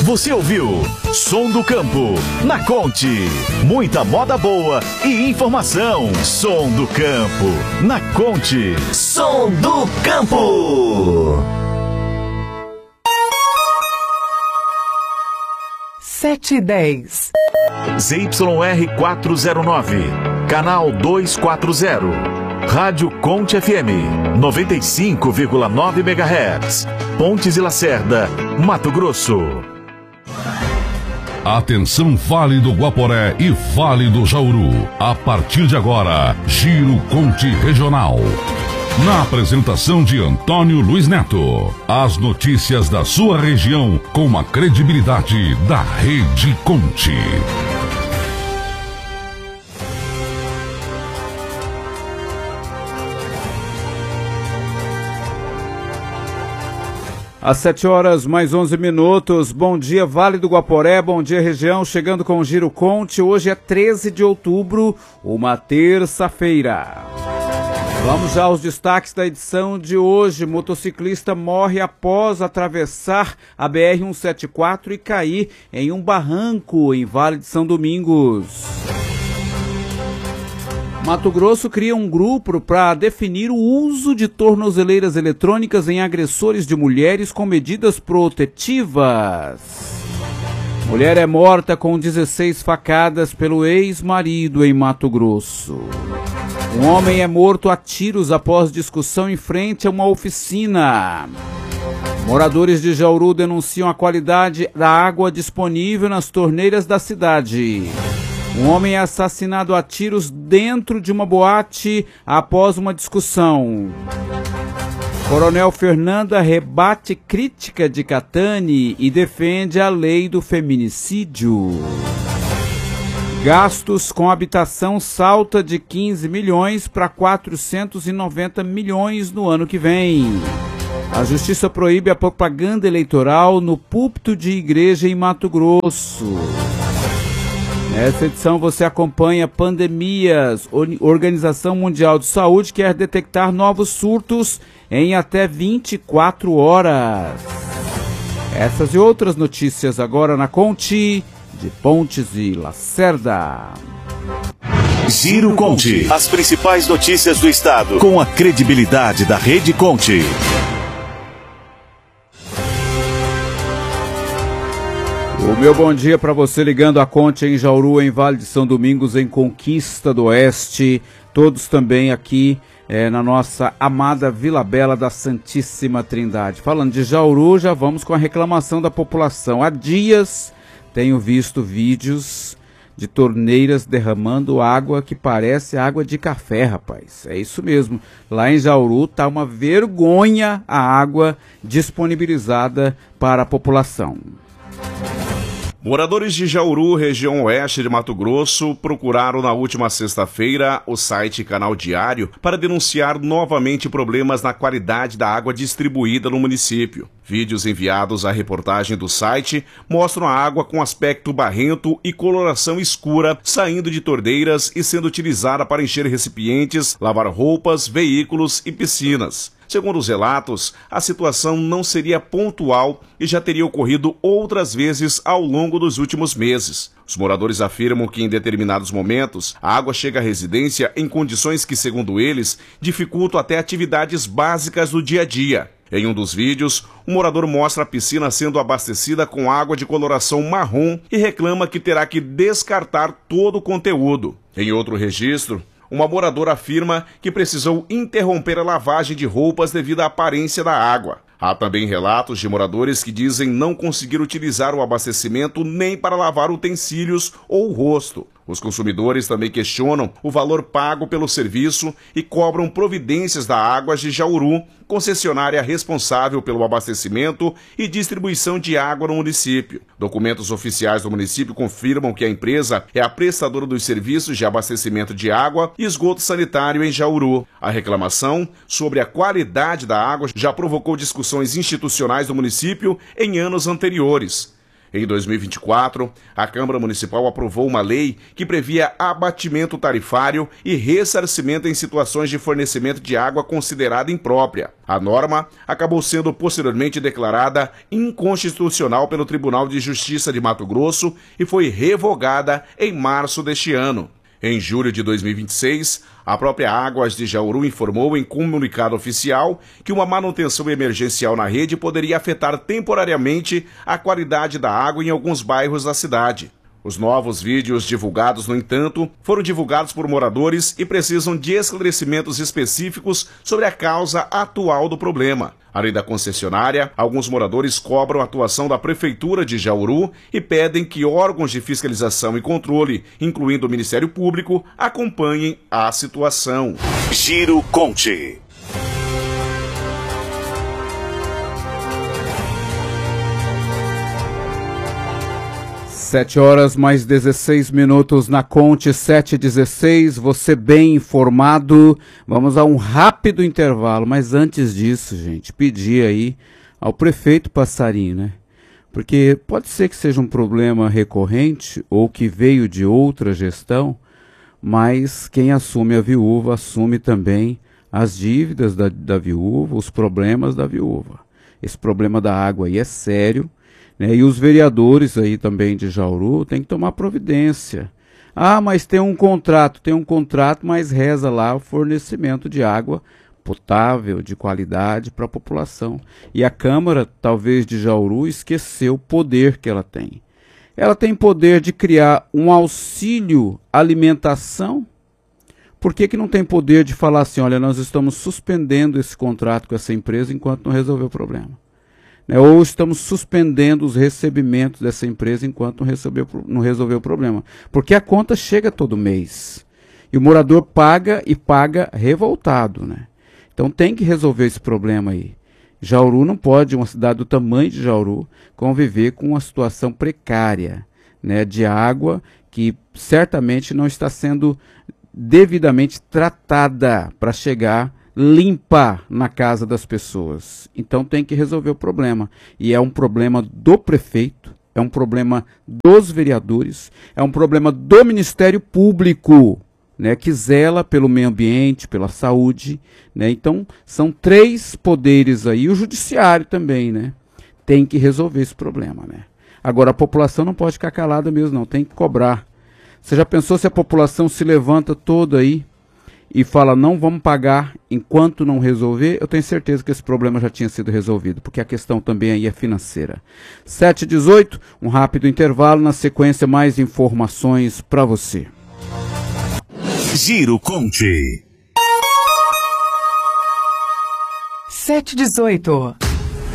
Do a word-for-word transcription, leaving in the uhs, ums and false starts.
Você ouviu Som do Campo, na Conte. Muita moda boa e informação. Som do Campo, na Conte. Som do Campo. Sete e dez. Z Y R quatrocentos e nove, canal duzentos e quarenta. Rádio Conte F M, noventa e cinco vírgula nove megahertz. Pontes e Lacerda, Mato Grosso. Atenção, Vale do Guaporé e Vale do Jauru. A partir de agora, Giro Conte Regional. Na apresentação de Antônio Luiz Neto, as notícias da sua região com a credibilidade da Rede Conte. Às sete horas, mais onze minutos. Bom dia, Vale do Guaporé, bom dia, região. Chegando com o Giro Conte. Hoje é treze de outubro, uma terça-feira. Vamos já aos destaques da edição de hoje. Motociclista morre após atravessar a B R cento e setenta e quatro e cair em um barranco em Vale de São Domingos. Mato Grosso cria um grupo para definir o uso de tornozeleiras eletrônicas em agressores de mulheres com medidas protetivas. Mulher é morta com dezesseis facadas pelo ex-marido em Mato Grosso. Um homem é morto a tiros após discussão em frente a uma oficina. Moradores de Jauru denunciam a qualidade da água disponível nas torneiras da cidade. Um homem é assassinado a tiros dentro de uma boate após uma discussão. Coronel Fernanda rebate crítica de Catani e defende a lei do feminicídio. Gastos com habitação salta de quinze milhões para quatrocentos e noventa milhões no ano que vem. A Justiça proíbe a propaganda eleitoral no púlpito de igreja em Mato Grosso. Nessa edição você acompanha pandemias. A Organização Mundial de Saúde quer detectar novos surtos em até vinte e quatro horas. Essas e outras notícias agora na Conte, de Pontes e Lacerda. Giro Conte. As principais notícias do estado, com a credibilidade da Rede Conte. O meu bom dia para você ligando a Conte em Jauru, em Vale de São Domingos, em Conquista do Oeste. Todos também aqui é, na nossa amada Vila Bela da Santíssima Trindade. Falando de Jauru, já vamos com a reclamação da população. Há dias tenho visto vídeos de torneiras derramando água que parece água de café, rapaz. É isso mesmo. Lá em Jauru tá uma vergonha a água disponibilizada para a população. Moradores de Jauru, região oeste de Mato Grosso, procuraram na última sexta-feira o site Canal Diário para denunciar novamente problemas na qualidade da água distribuída no município. Vídeos enviados à reportagem do site mostram a água com aspecto barrento e coloração escura saindo de torneiras e sendo utilizada para encher recipientes, lavar roupas, veículos e piscinas. Segundo os relatos, a situação não seria pontual e já teria ocorrido outras vezes ao longo dos últimos meses. Os moradores afirmam que em determinados momentos a água chega à residência em condições que, segundo eles, dificultam até atividades básicas do dia a dia. Em um dos vídeos, o morador mostra a piscina sendo abastecida com água de coloração marrom e reclama que terá que descartar todo o conteúdo. Em outro registro, uma moradora afirma que precisou interromper a lavagem de roupas devido à aparência da água. Há também relatos de moradores que dizem não conseguir utilizar o abastecimento nem para lavar utensílios ou o rosto. Os consumidores também questionam o valor pago pelo serviço e cobram providências da Águas de Jauru, concessionária responsável pelo abastecimento e distribuição de água no município. Documentos oficiais do município confirmam que a empresa é a prestadora dos serviços de abastecimento de água e esgoto sanitário em Jauru. A reclamação sobre a qualidade da água já provocou discussões institucionais do município em anos anteriores. Em dois mil e vinte e quatro, a Câmara Municipal aprovou uma lei que previa abatimento tarifário e ressarcimento em situações de fornecimento de água considerada imprópria. A norma acabou sendo posteriormente declarada inconstitucional pelo Tribunal de Justiça de Mato Grosso e foi revogada em março deste ano. Em julho de dois mil e vinte e seis, a própria Águas de Jauru informou em comunicado oficial que uma manutenção emergencial na rede poderia afetar temporariamente a qualidade da água em alguns bairros da cidade. Os novos vídeos divulgados, no entanto, foram divulgados por moradores e precisam de esclarecimentos específicos sobre a causa atual do problema. Além da concessionária, alguns moradores cobram a atuação da Prefeitura de Jauru e pedem que órgãos de fiscalização e controle, incluindo o Ministério Público, acompanhem a situação. Giro Conte. Sete horas mais dezesseis minutos na Conte, sete e dezesseis, você bem informado. Vamos a um rápido intervalo, mas antes disso, gente, pedir aí ao prefeito Passarinho, né? Porque pode ser que seja um problema recorrente ou que veio de outra gestão, mas quem assume a viúva assume também as dívidas da, da viúva, os problemas da viúva. Esse problema da água aí é sério. Né? E os vereadores aí também de Jauru têm que tomar providência. Ah, mas tem um contrato, tem um contrato, mas reza lá o fornecimento de água potável, de qualidade para a população. E a Câmara, talvez de Jauru, esqueceu o poder que ela tem. Ela tem poder de criar um auxílio alimentação. Por que que não tem poder de falar assim, olha, nós estamos suspendendo esse contrato com essa empresa enquanto não resolver o problema? Né? Ou estamos suspendendo os recebimentos dessa empresa enquanto não resolveu, não resolveu o problema. Porque a conta chega todo mês. E o morador paga e paga revoltado. Né? Então tem que resolver esse problema aí. Jauru não pode, uma cidade do tamanho de Jauru, conviver com uma situação precária, né, de água que certamente não está sendo devidamente tratada para chegar limpa na casa das pessoas. Então tem que resolver o problema. E é um problema do prefeito, é um problema dos vereadores, é um problema do Ministério Público, né, que zela pelo meio ambiente, pela saúde. Né? Então são três poderes aí, o judiciário também, né, tem que resolver esse problema. Né? Agora a população não pode ficar calada mesmo, não, tem que cobrar. Você já pensou se a população se levanta toda aí e fala, não vamos pagar enquanto não resolver? Eu tenho certeza que esse problema já tinha sido resolvido, porque a questão também aí é financeira. sete e dezoito, um rápido intervalo, na sequência mais informações para você. Giro Conte. sete e dezoito.